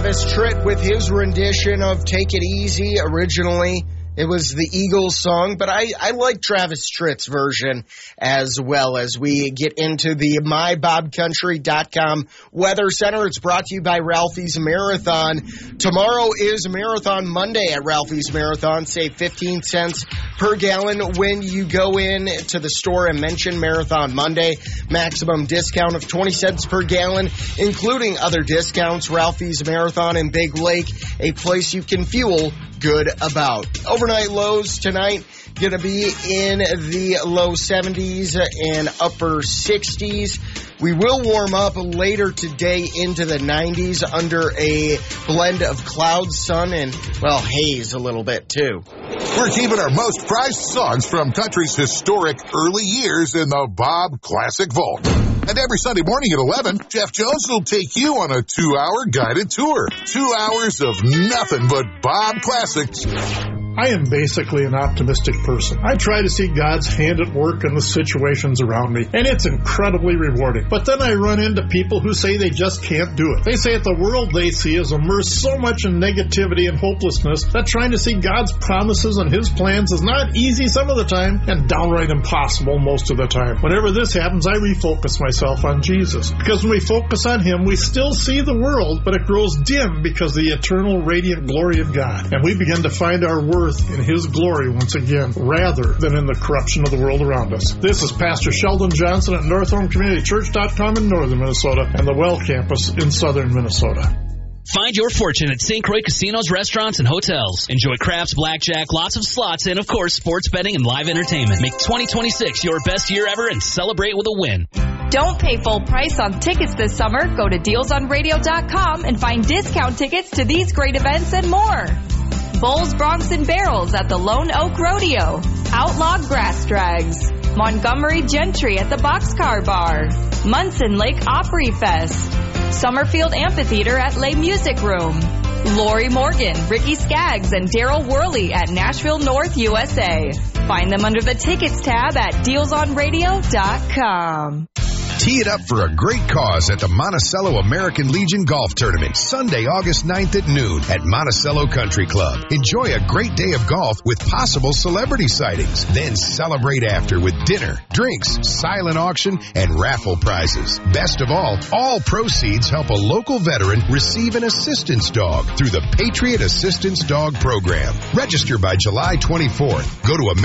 Travis Tritt with his rendition of Take It Easy. Originally, it was the Eagles song, but I like Travis Tritt's version as well. As we get into the MyBobCountry.com Weather Center, it's brought to you by Ralphie's Marathon. Tomorrow is Marathon Monday at Ralphie's Marathon. Save 15 cents per gallon when you go in to the store and mention Marathon Monday. Maximum discount of 20 cents per gallon, including other discounts. Ralphie's Marathon in Big Lake, a place you can fuel good about. Overnight lows tonight going to be in the low 70s and upper 60s. We will warm up later today into the 90s under a blend of clouds, sun, and, well, haze a little bit, too. We're keeping our most prized songs from country's historic early years in the Bob Classic Vault. And every Sunday morning at 11, Jeff Jones will take you on a 2-hour guided tour. 2 hours of nothing but Bob Classics. I am basically an optimistic person. I try to see God's hand at work in the situations around me, and it's incredibly rewarding. But then I run into people who say they just can't do it. They say that the world they see is immersed so much in negativity and hopelessness that trying to see God's promises and His plans is not easy some of the time and downright impossible most of the time. Whenever this happens, I refocus myself on Jesus. Because when we focus on Him, we still see the world, but it grows dim because of the eternal radiant glory of God. And we begin to find our worth in His glory once again, rather than in the corruption of the world around us. This is Pastor Sheldon Johnson at NorthHomeCommunityChurch.com in northern Minnesota and the Well Campus in southern Minnesota. Find your fortune at St. Croix Casinos, Restaurants, and Hotels. Enjoy craps, blackjack, lots of slots, and, of course, sports betting and live entertainment. Make 2026 your best year ever and celebrate with a win. Don't pay full price on tickets this summer. Go to DealsOnRadio.com and find discount tickets to these great events and more. Bulls, Broncs, and Barrels at the Lone Oak Rodeo. Outlaw Grass Drags. Montgomery Gentry at the Boxcar Bar. Munson Lake Opry Fest. Summerfield Amphitheater at Les Music Room. Lori Morgan, Ricky Skaggs, and Daryl Worley at Nashville North, USA. Find them under the Tickets tab at DealsOnRadio.com. Tee it up for a great cause at the Monticello American Legion Golf Tournament, Sunday, August 9th at noon at Monticello Country Club. Enjoy a great day of golf with possible celebrity sightings. Then celebrate after with dinner, drinks, silent auction, and raffle prizes. Best of all proceeds help a local veteran receive an assistance dog through the Patriot Assistance Dog Program. Register by July 24th. Go to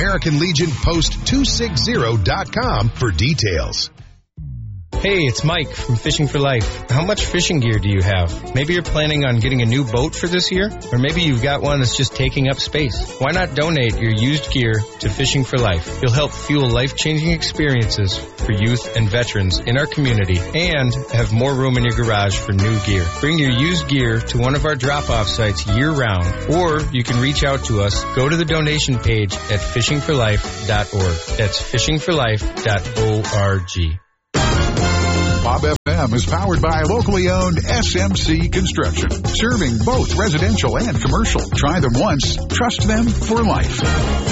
AmericanLegionPost260.com for details. Hey, it's Mike from Fishing for Life. How much fishing gear do you have? Maybe you're planning on getting a new boat for this year? Or maybe you've got one that's just taking up space. Why not donate your used gear to Fishing for Life? You'll help fuel life-changing experiences for youth and veterans in our community and have more room in your garage for new gear. Bring your used gear to one of our drop-off sites year-round, or you can reach out to us. Go to the donation page at fishingforlife.org. That's fishingforlife.org. Bob FM is powered by locally owned SMC Construction, serving both residential and commercial. Try them once, trust them for life.